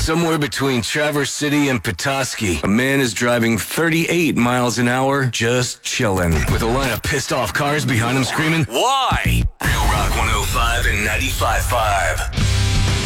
Somewhere between Traverse City and Petoskey, a man is driving 38 miles an hour, just chilling, with a line of pissed off cars behind him screaming, "Why?" Real Rock 105 and 95.5.